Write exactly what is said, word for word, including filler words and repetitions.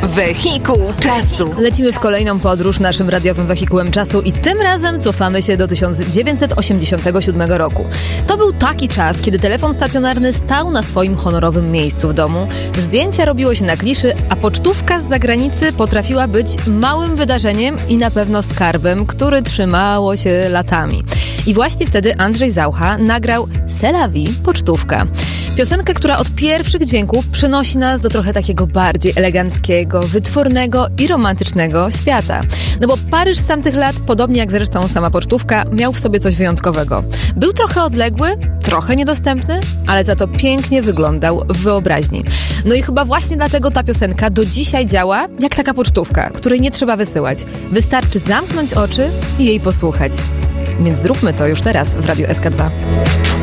Wehikuł czasu. Lecimy w kolejną podróż naszym radiowym wehikułem czasu i tym razem cofamy się do tysiąc dziewięćset osiemdziesiątego siódmego roku. To był taki czas, kiedy telefon stacjonarny stał na swoim honorowym miejscu w domu, zdjęcia robiło się na kliszy, a pocztówka z zagranicy potrafiła być małym wydarzeniem i na pewno skarbem, który trzymało się latami. I właśnie wtedy Andrzej Zaucha nagrał C'est la vie, pocztówka. Piosenkę, która od pierwszych dźwięków przynosi nas do trochę takiego bardziej eleganckiego, wytwornego i romantycznego świata. No bo Paryż z tamtych lat, podobnie jak zresztą sama pocztówka, miał w sobie coś wyjątkowego. Był trochę odległy, trochę niedostępny, ale za to pięknie wyglądał w wyobraźni. No i chyba właśnie dlatego ta piosenka do dzisiaj działa jak taka pocztówka, której nie trzeba wysyłać. Wystarczy zamknąć oczy i jej posłuchać. Więc zróbmy to już teraz w Radiu S K dwa.